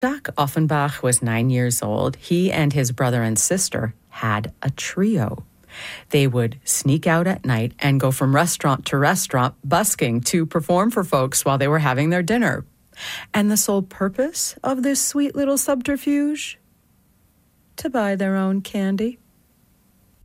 Jacques Offenbach was 9 years old. He and his brother and sister had a trio. They would sneak out at night and go from restaurant to restaurant busking to perform for folks while they were having their dinner. And the sole purpose of this sweet little subterfuge? To buy their own candy.